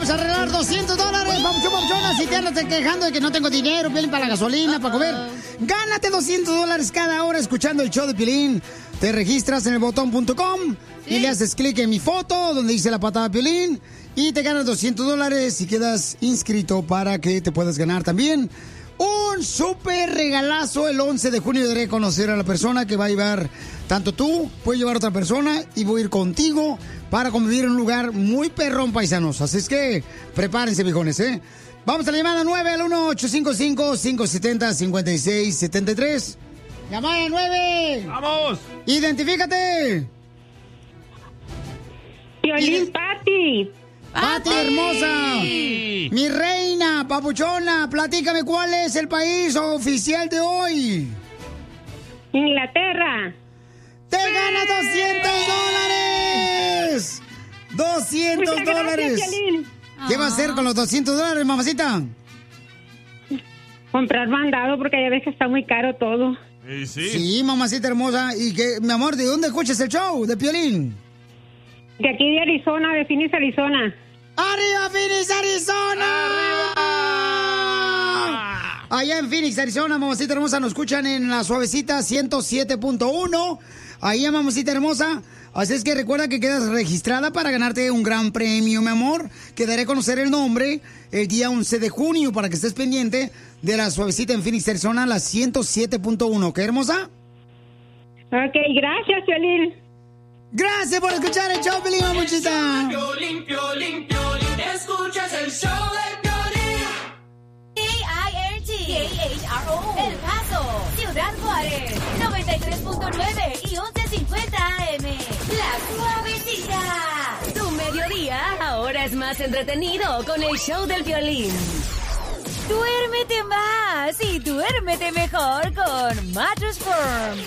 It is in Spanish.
vamos a regalar $200, papuchona. Si te andas quejando de que no tengo dinero, Piolín, para la gasolina, para comer, gánate $200 cada hora escuchando el show de Piolín. Te registras en elbotón.com y le haces clic en mi foto donde dice la patada Piolín y te ganas $200 y quedas inscrito para que te puedas ganar también un súper regalazo. El 11 de junio daré a conocer a la persona que va a llevar, tanto tú, puedes llevar a otra persona y voy a ir contigo para convivir en un lugar muy perrón, paisanos. Así es que prepárense, viejones, ¿eh? Vamos a la llamada 9 al 1-855-570-5673. Llamada 9. ¡Vamos! ¡Identifícate! Piolín, Pati. ¡Pati, hermosa! Mi reina, papuchona, platícame cuál es el país oficial de hoy. Inglaterra. ¡Te gana $200! ¡$200! Gracias, Piolín. ¿Qué va a hacer con los $200, mamacita? Comprar mandado porque ya ves que está muy caro todo. Sí, mamacita hermosa. Y que, mi amor, ¿de dónde escuchas el show de Piolín? De aquí de Arizona, de Phoenix, Arizona. ¡Arriba, Phoenix, Arizona! ¡Arriba! Allá en Phoenix, Arizona, mamacita hermosa, nos escuchan en la suavecita 107.1. Ahí, mamacita hermosa. Así es que recuerda que quedas registrada para ganarte un gran premio, mi amor. Que daré a conocer el nombre el día 11 de junio para que estés pendiente de la suavecita en Phoenix, Arizona, la 107.1. ¿Qué, hermosa? Ok, gracias, Piolín. Gracias por escuchar el show, Piolín, muchita. Piolín, Piolín, Piolín, escuchas el show de Piolín. KIRT-KHRO, El Paso, Ciudad Juárez, 93.9 y 1150 AM. La Suavecita. Tu mediodía ahora es más entretenido con el show del Piolín. Duérmete más y duérmete mejor con Mattress Firm.